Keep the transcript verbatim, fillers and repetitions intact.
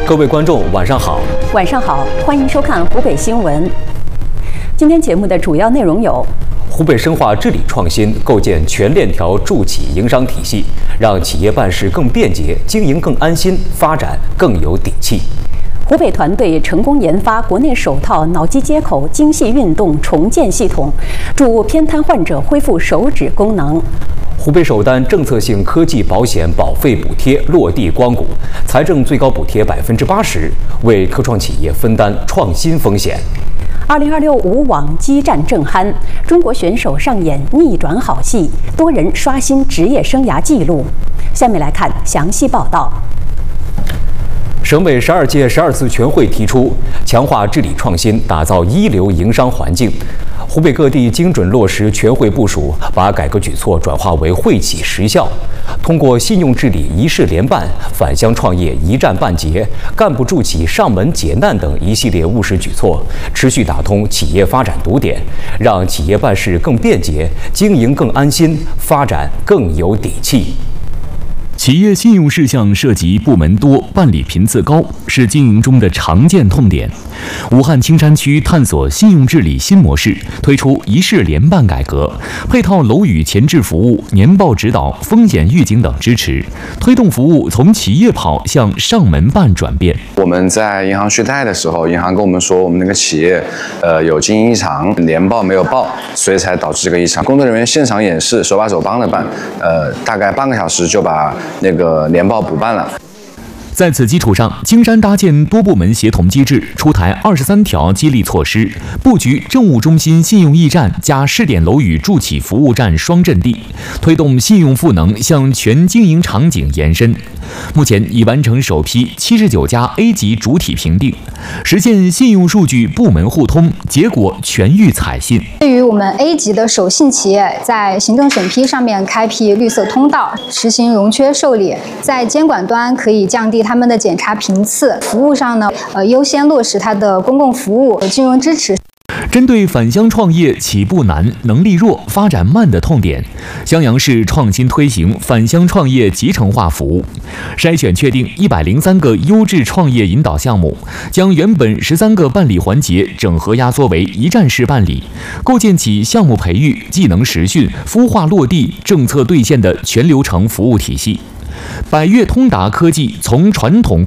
各位观众，晚上好。 晚上好，欢迎收看湖北新闻。今天节目的主要内容有： 湖北深化治理创新，构建全链条助企营商体系，让企业办事更便捷，经营更安心，发展更有底气。 湖北团队成功研发国内首套脑机接口精细运动重建系统，助偏瘫患者恢复手指功能。 湖北首单政策性科技保险保费补贴落地光谷，财政最高补贴百分之八十，为科创企业分担创新风险。 二零二六五网激战正酣，中国选手上演逆转好戏，多人刷新职业生涯纪录。下面来看详细报道。 省委十二届十二次全会提出，强化治理创新，打造一流营商环境。湖北各地精准落实全会部署，把改革举措转化为惠企实效。通过信用治理一事联办、返乡创业一站办结、干部助企上门解难等一系列务实举措，持续打通企业发展堵点，让企业办事更便捷，经营更安心，发展更有底气。 企业信用事项涉及部门多、办理频次高，是经营中的常见痛点。武汉青山区探索信用治理新模式，推出一事联办改革，配套楼宇前置服务、年报指导、风险预警等支持，推动服务从企业跑向上门办转变。 我们在银行续贷的时候，银行跟我们说，我们那个企业呃有经营异常，年报没有报，所以才导致这个异常。工作人员现场演示，手把手帮着办，呃，大概半个小时就把那个年报补办了。 在此基础上，青山搭建多部门协同机制，出台二十三条激励措施，布局政务中心信用驿站加试点楼宇助企服务站双阵地，推动信用赋能向全经营场景延伸。目前已完成首批七十九家 A 级主体评定，实现信用数据部门互通，结果全域采信。 对于我们 A 级的首信企业，在行政审批上面开辟绿色通道，实行融缺受理，在监管端可以降低他们的检查频次，服务上呢，呃，优先落实它的公共服务、金融支持。 针对返乡创业起步难、能力弱、发展慢的痛点，襄阳市创新推行返乡创业集成化服务，筛选确定一百零三个优质创业引导项目，将原本十三个办理环节整合压缩为一站式办理，构建起项目培育、技能实训、孵化落地、政策兑现的全流程服务体系。百越通达科技从传统